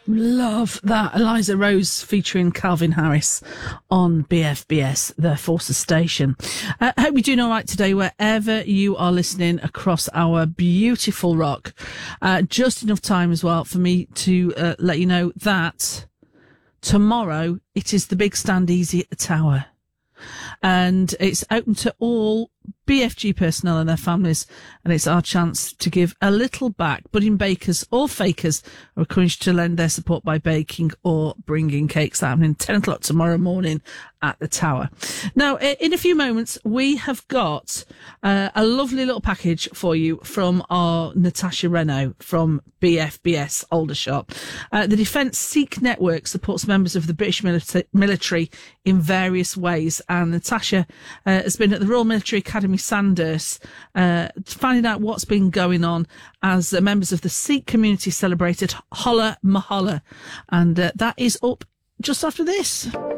Love that. Eliza Rose featuring Calvin Harris on BFBS, the Forces Station. Hope you're doing all right today, wherever you are listening across our beautiful rock. Just enough time as well for me to let you know that tomorrow it is the big stand easy at the Tower. And it's open to all BFG personnel and their families, and it's our chance to give a little back. Budding bakers or fakers are encouraged to lend their support by baking or bringing cakes. That's happening 10 o'clock tomorrow morning at the Tower. Now, in a few moments, we have got a lovely little package for you from our Natasha Renault from BFBS Aldershot. The Defence Sikh Network supports members of the British military in various ways, and Natasha has been at the Royal Military Academy Sandhurst finding out what's been going on as members of the Sikh community celebrated Hola Mahalla, and that is up just after this.